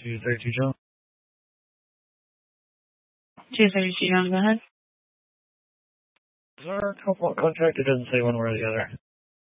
232 John. 232 John, go ahead. Is our co-op contract? It doesn't say one way or the other.